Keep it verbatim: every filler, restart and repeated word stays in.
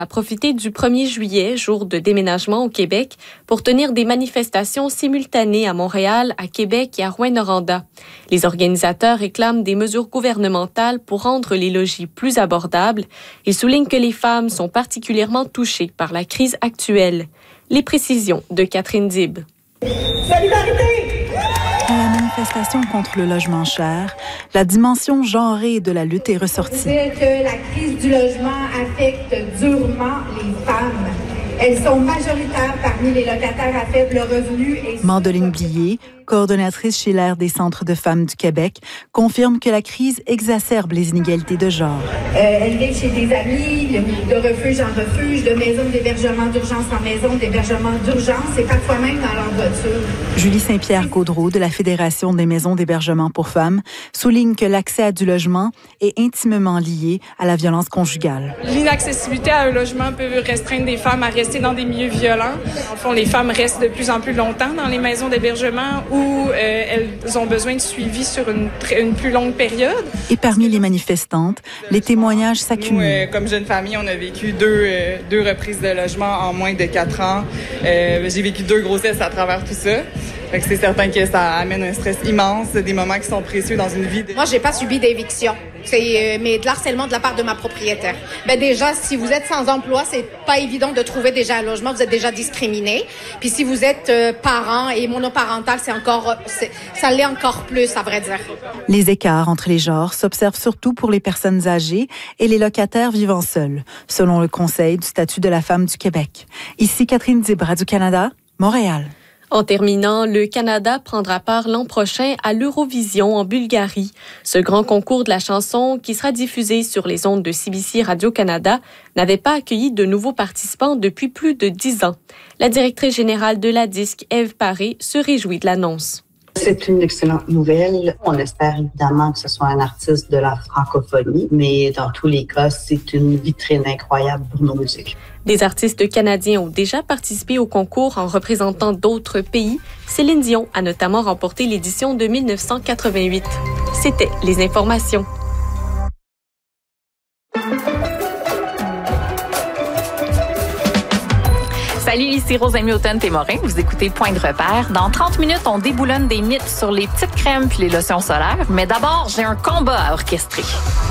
a profité du premier juillet, jour de déménagement au Québec, pour tenir des manifestations simultanées à Montréal, à Québec et à Rouyn-Noranda. Les organisateurs réclament des mesures gouvernementales pour rendre les logis plus abordables. Ils soulignent que les femmes sont particulièrement touchées par la crise actuelle. Les précisions de Catherine Dib. Solidarité! À la manifestation contre le logement cher, la dimension genrée de la lutte est ressortie. Dire que la crise du logement affecte durement les femmes. Elles sont majoritaires parmi les locataires à faible revenu. Et... Mandeline Blier, coordonnatrice chez l'Aire des centres de femmes du Québec, confirme que la crise exacerbe les inégalités de genre. Euh, elle vit chez des amis, de refuge en refuge, de maison d'hébergement d'urgence en maison d'hébergement d'urgence et parfois même dans leur voiture. Julie Saint-Pierre-Gaudreau de la Fédération des maisons d'hébergement pour femmes souligne que l'accès à du logement est intimement lié à la violence conjugale. L'inaccessibilité à un logement peut restreindre des femmes à rester dans des milieux violents. En fond, les femmes restent de plus en plus longtemps dans les maisons d'hébergement où euh, elles ont besoin de suivi sur une, une plus longue période. Et parmi les manifestantes, les témoignages s'accumulent. Nous, euh, comme jeune famille, on a vécu deux, euh, deux reprises de logement en moins de quatre ans. Euh, j'ai vécu deux grossesses à travers tout ça. Fait que c'est certain que ça amène un stress immense, des moments qui sont précieux dans une vie. De... Moi, j'ai pas subi d'éviction. C'est euh, mais de l'harcèlement de la part de ma propriétaire. Ben déjà, si vous êtes sans emploi, c'est pas évident de trouver déjà un logement. Vous êtes déjà discriminé. Puis si vous êtes euh, parent et monoparental, c'est encore, c'est, ça l'est encore plus, à vrai dire. Les écarts entre les genres s'observent surtout pour les personnes âgées et les locataires vivant seuls, selon le Conseil du statut de la femme du Québec. Ici Catherine Dib, Radio-Canada, Montréal. En terminant, le Canada prendra part l'an prochain à l'Eurovision en Bulgarie. Ce grand concours de la chanson, qui sera diffusé sur les ondes de C B C Radio-Canada, n'avait pas accueilli de nouveaux participants depuis plus de dix ans. La directrice générale de la Disque, Ève Paré, se réjouit de l'annonce. C'est une excellente nouvelle. On espère évidemment que ce soit un artiste de la francophonie, mais dans tous les cas, c'est une vitrine incroyable pour nos musiques. Des artistes canadiens ont déjà participé au concours en représentant d'autres pays. Céline Dion a notamment remporté l'édition de dix-neuf cent quatre-vingt-huit. C'était les informations. Salut, ici Rose Hamilton-Témorin. Vous écoutez Point de repère. Dans trente minutes, on déboulonne des mythes sur les petites crèmes puis les lotions solaires. Mais d'abord, j'ai un combat à orchestrer.